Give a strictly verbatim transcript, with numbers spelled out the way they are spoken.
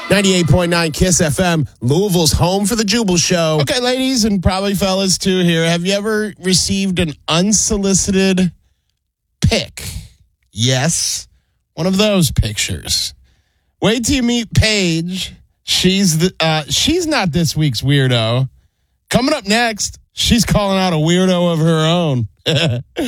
ninety-eight point nine KISS F M, Louisville's home for the Jubal Show. Okay, ladies and probably fellas too here. Have you ever received an unsolicited pic? Yes, one of those pictures. Wait till you meet Paige. She's the uh, she's not this week's weirdo. Coming up next, she's calling out a weirdo of her own.